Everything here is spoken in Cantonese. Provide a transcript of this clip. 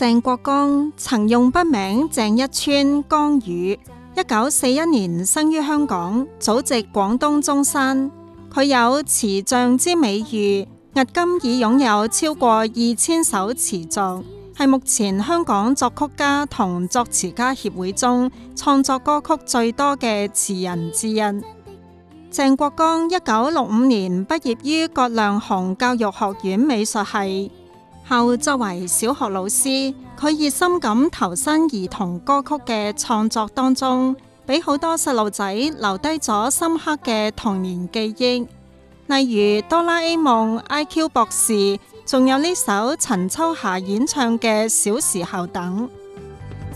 鄭國江曾用筆名鄭一川江宇，1941年生於香港，祖籍廣東中山。佢有詞匠之美譽，迄今已擁有超過2000首詞作，係目前香港作曲家同作詞家協會中創作歌曲最多嘅詞人之一。鄭國江1965年畢業於葛量洪教育學院美術系，後作為小學老師，佢熱心咁投身兒童歌曲嘅創作當中，俾好多細路仔留低咗深刻嘅童年記憶，例如哆啦 A 夢、IQ 博士，仲有呢首陳秋霞演唱嘅小時候等。